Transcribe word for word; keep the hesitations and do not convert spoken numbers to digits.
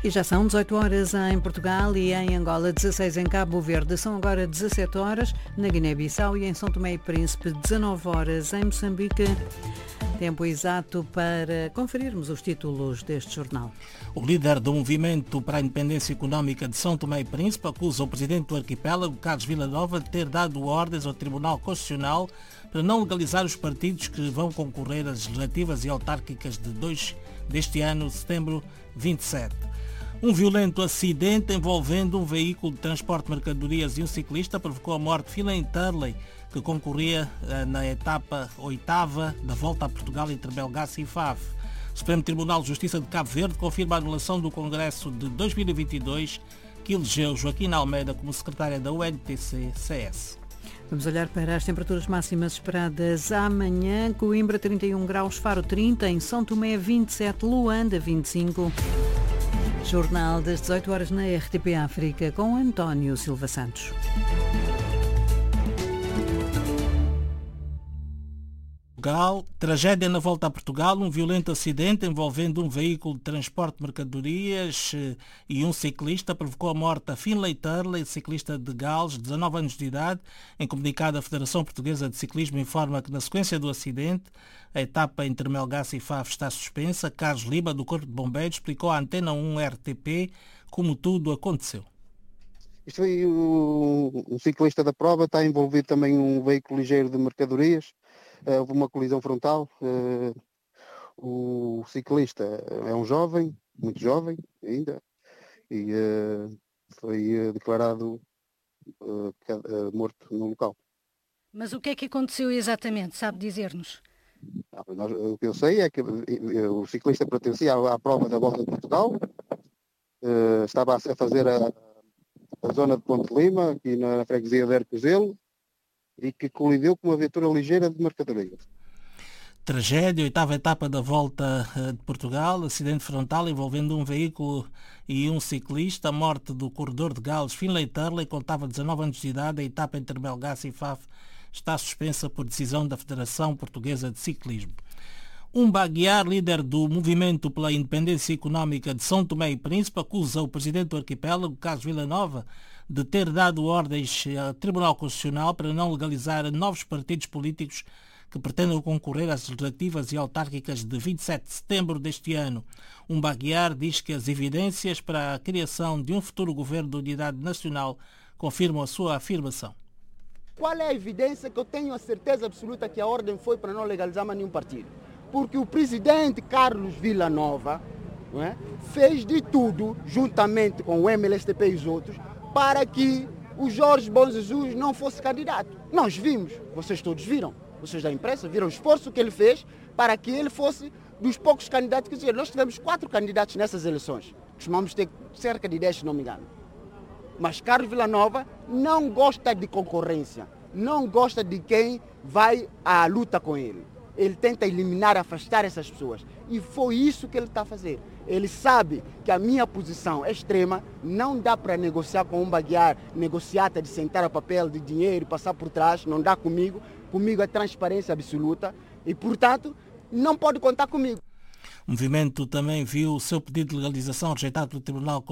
E já são dezoito horas em Portugal e em Angola, dezasseis em Cabo Verde. São agora dezassete horas na Guiné-Bissau e em São Tomé e Príncipe, dezanove horas em Moçambique. Tempo exato para conferirmos os títulos deste jornal. O líder do Movimento para a Independência Económica de São Tomé e Príncipe acusa o presidente do arquipélago, Carlos Villanova, de ter dado ordens ao Tribunal Constitucional para não legalizar os partidos que vão concorrer às legislativas e autárquicas de dois deste ano, setembro vinte e sete. Um violento acidente envolvendo um veículo de transporte de mercadorias e um ciclista provocou a morte de Philaine Turley, que concorria na etapa oitava da Volta a Portugal entre Belgaça e Faf. O Supremo Tribunal de Justiça de Cabo Verde confirma a anulação do Congresso de dois mil e vinte e dois, que elegeu Joaquina Almeida como secretária da U N T C C S. Vamos olhar para as temperaturas máximas esperadas amanhã. Coimbra trinta e um graus, Faro trinta, em São Tomé vinte e sete, Luanda vinte e cinco. Jornal das dezoito horas na R T P África com António Silva Santos. Portugal, tragédia na volta a Portugal, um violento acidente envolvendo um veículo de transporte de mercadorias e um ciclista provocou a morte a Finlay Turley, ciclista de Gales, dezanove anos de idade. Em comunicado, a Federação Portuguesa de Ciclismo informa que na sequência do acidente, a etapa entre Melgaço e Faf está suspensa. Carlos Lima, do Corpo de Bombeiros, explicou à Antena um R T P como tudo aconteceu. Isto foi o, o ciclista da prova, está envolvido também um veículo ligeiro de mercadorias. Houve uma colisão frontal. Uh, o ciclista é um jovem, muito jovem ainda, e uh, foi uh, declarado uh, uh, morto no local. Mas o que é que aconteceu exatamente? Sabe dizer-nos? Ah, nós, o que eu sei é que uh, o ciclista pertencia à, à prova da Volta de Portugal, uh, estava a fazer a, a zona de Ponte Lima, aqui na, na freguesia de Arcozelo, e que colideu com uma viatura ligeira de mercadoria. Tragédia, oitava etapa da Volta de Portugal, acidente frontal envolvendo um veículo e um ciclista, a morte do corredor de Gales, Finlay Turley, contava dezanove anos de idade. A etapa entre Belgaça e Faf está suspensa por decisão da Federação Portuguesa de Ciclismo. Um Baguiar, líder do Movimento pela Independência Económica de São Tomé e Príncipe, acusa o presidente do arquipélago, Carlos Villanova, de ter dado ordens ao Tribunal Constitucional para não legalizar novos partidos políticos que pretendam concorrer às legislativas e autárquicas de vinte e sete de setembro deste ano. Um Baguiar diz que as evidências para a criação de um futuro governo de unidade nacional confirmam a sua afirmação. Qual é a evidência que eu tenho a certeza absoluta que a ordem foi para não legalizar mais nenhum partido? Porque o presidente Carlos Villanova, não é, fez de tudo, juntamente com o M L S T P e os outros, para que o Jorge Bom Jesus não fosse candidato. Nós vimos, vocês todos viram, vocês da imprensa viram o esforço que ele fez para que ele fosse dos poucos candidatos que existiam. Nós tivemos quatro candidatos nessas eleições, costumamos ter cerca de dez, se não me engano. Mas Carlos Villanova não gosta de concorrência, não gosta de quem vai à luta com ele. Ele tenta eliminar, afastar essas pessoas. E foi isso que ele está a fazer. Ele sabe que a minha posição é extrema, não dá para negociar com um Baguiar, negociata de sentar a papel de dinheiro, passar por trás, não dá comigo. Comigo é transparência absoluta e, portanto, não pode contar comigo. O movimento também viu o seu pedido de legalização rejeitado pelo Tribunal